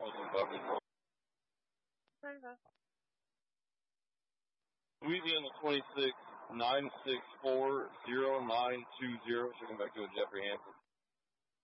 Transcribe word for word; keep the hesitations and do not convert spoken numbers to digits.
Louisiana twenty-six, nine six four, zero nine two zero. Checking back to a Jeffrey Hampton.